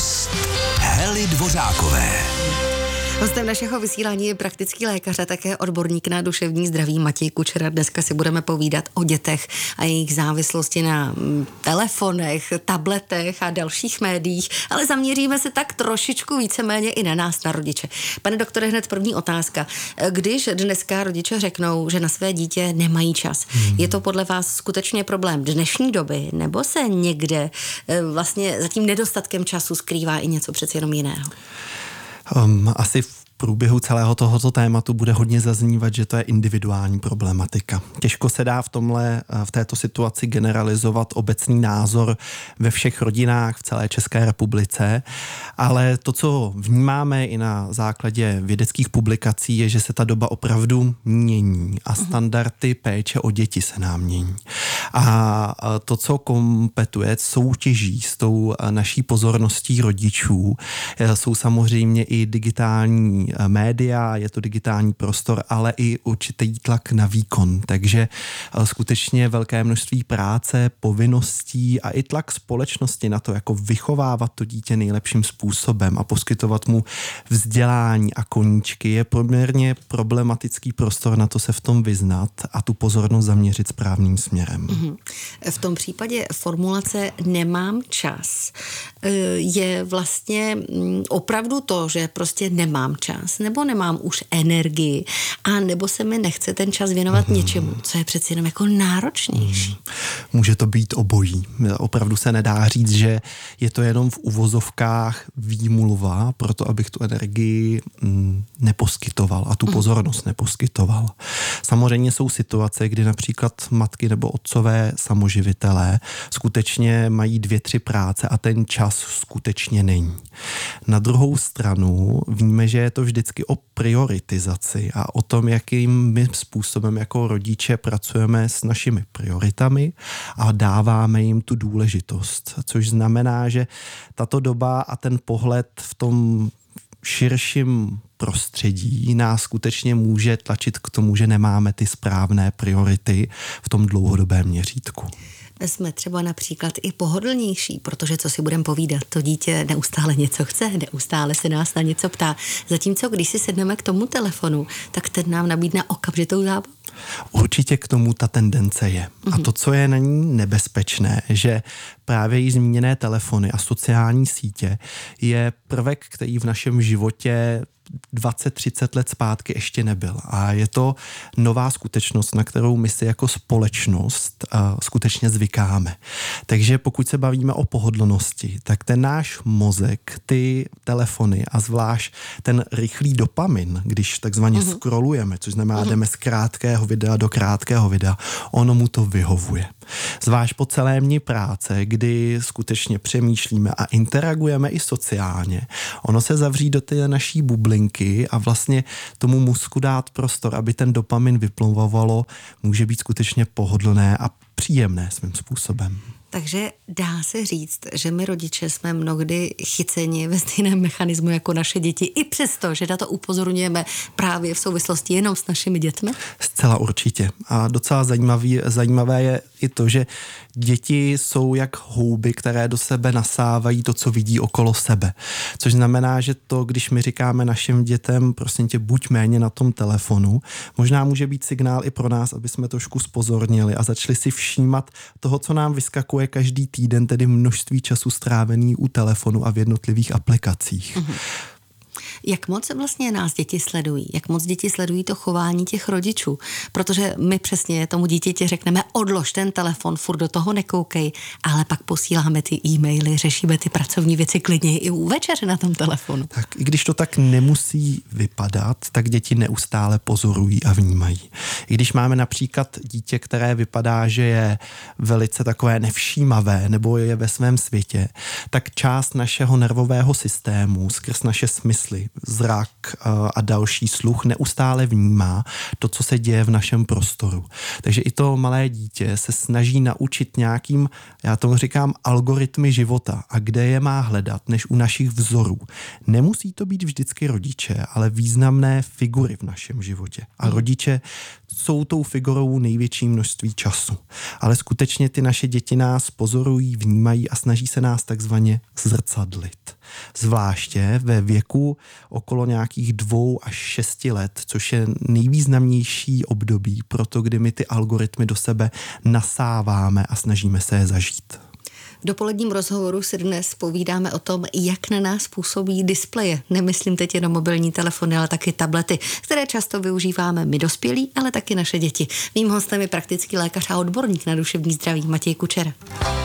Host Hely Dvořákové. Hostem našeho vysílání je praktický lékař a také odborník na duševní zdraví Matěj Kučera. Dneska si budeme povídat o dětech a jejich závislosti na telefonech, tabletech a dalších médiích, ale zaměříme se tak trošičku víceméně i na nás, na rodiče. Pane doktore, hned první otázka. Když dneska rodiče řeknou, že na své dítě nemají čas, je to podle vás skutečně problém dnešní doby, nebo se někde vlastně za tím nedostatkem času skrývá i něco přeci jenom jiného? Asi v průběhu celého tohoto tématu bude hodně zaznívat, že to je individuální problematika. Těžko se dá v této situaci generalizovat obecný názor ve všech rodinách v celé České republice, ale to, co vnímáme i na základě vědeckých publikací, je, že se ta doba opravdu mění a standardy péče o děti se nám mění. A to, co kompetuje, soutěží s tou naší pozorností rodičů, jsou samozřejmě i digitální média, je to digitální prostor, ale i určitý tlak na výkon. Takže skutečně velké množství práce, povinností a i tlak společnosti na to, jako vychovávat to dítě nejlepším způsobem a poskytovat mu vzdělání a koníčky, je poměrně problematický prostor na to se v tom vyznat a tu pozornost zaměřit správným směrem. V tom případě formulace nemám čas je vlastně opravdu to, že prostě nemám čas, nebo nemám už energii, a nebo se mi nechce ten čas věnovat něčemu, co je přeci jenom jako náročnější. Může to být obojí. Opravdu se nedá říct, že je to jenom v uvozovkách výmluva, proto abych tu energii neposkytoval a tu pozornost neposkytoval. Samozřejmě jsou situace, kdy například matky nebo otcové samoživitelé skutečně mají 2-3 práce a ten čas skutečně není. Na druhou stranu víme, že je to vždycky o prioritizaci a o tom, jakým my způsobem jako rodiče pracujeme s našimi prioritami a dáváme jim tu důležitost, což znamená, že tato doba a ten pohled v tom širším prostředí nás skutečně může tlačit k tomu, že nemáme ty správné priority v tom dlouhodobém měřítku. Jsme třeba například i pohodlnější, protože co si budeme povídat, to dítě neustále něco chce, neustále se nás na něco ptá. Zatímco když si sedneme k tomu telefonu, tak ten nám nabídne okamžitou zábavu. Určitě k tomu ta tendence je. A to, co je na ní nebezpečné, že právě jí zmíněné telefony a sociální sítě je prvek, který v našem životě 20-30 let zpátky ještě nebyl. A je to nová skutečnost, na kterou my si jako společnost skutečně zvykáme. Takže pokud se bavíme o pohodlnosti, tak ten náš mozek, ty telefony a zvlášť ten rychlý dopamin, když takzvaně scrollujeme, což znamená, jdeme z krátkého videa do krátkého videa, ono mu to vyhovuje. Zvlášť po celé dni práce, kdy skutečně přemýšlíme a interagujeme i sociálně, ono se zavří do té naší bublinky a vlastně tomu mozku dát prostor, aby ten dopamin vyplouvalo, může být skutečně pohodlné a příjemné svým způsobem. Takže dá se říct, že my rodiče jsme mnohdy chyceni ve stejném mechanismu jako naše děti, i přesto, že na to upozorňujeme právě v souvislosti jenom s našimi dětmi? Zcela určitě. A docela zajímavé je i to, že děti jsou jak houby, které do sebe nasávají to, co vidí okolo sebe. Což znamená, že to, když my říkáme našim dětem, prosím tě, buď méně na tom telefonu, možná může být signál i pro nás, aby jsme trošku zpozornili a začali si všímat toho, co nám vyskakuje každý týden, tedy množství času strávený u telefonu a v jednotlivých aplikacích. Jak moc vlastně nás děti sledují? Jak moc děti sledují to chování těch rodičů? Protože my přesně tomu dítěti řekneme, odlož ten telefon, furt do toho nekoukej, ale pak posíláme ty e-maily, řešíme ty pracovní věci klidně i u večeře na tom telefonu. Tak i když to tak nemusí vypadat, tak děti neustále pozorují a vnímají. I když máme například dítě, které vypadá, že je velice takové nevšímavé nebo je ve svém světě, tak část našeho nervového systému skrz naše smysly, zrak a další sluch neustále vnímá to, co se děje v našem prostoru. Takže i to malé dítě se snaží naučit nějakým, já tomu říkám, algoritmy života a kde je má hledat, než u našich vzorů. Nemusí to být vždycky rodiče, ale významné figury v našem životě. A rodiče jsou tou figurou největší množství času. Ale skutečně ty naše děti nás pozorují, vnímají a snaží se nás takzvaně zrcadlit. Zvláště ve věku okolo nějakých 2 až 6 let, což je nejvýznamnější období pro to, kdy my ty algoritmy do sebe nasáváme a snažíme se je zažít. V dopoledním rozhovoru si dnes povídáme o tom, jak na nás působí displeje. Nemyslím teď jenom mobilní telefony, ale taky tablety, které často využíváme my dospělí, ale taky naše děti. Mým hostem je praktický lékař a odborník na duševní zdraví Matěj Kučera.